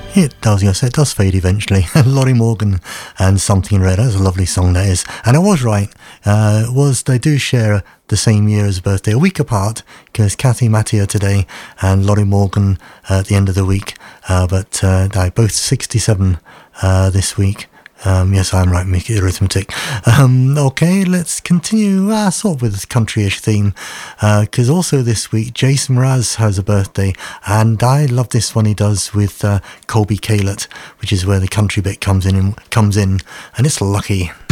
It does, yes, it does fade eventually. Lorrie Morgan and Something in Red, that's a lovely song that is. And I was right, they do share the same year as birthday, a week apart, because Kathy Mattia today and Lorrie Morgan at the end of the week, but they're both 67 this week. Yes, I'm right, make it arithmetic. Okay, let's continue sort of with this country-ish theme, because also this week Jason Mraz has a birthday, and I love this one he does with Colby Calett, which is where the country bit comes in, and it's Lucky.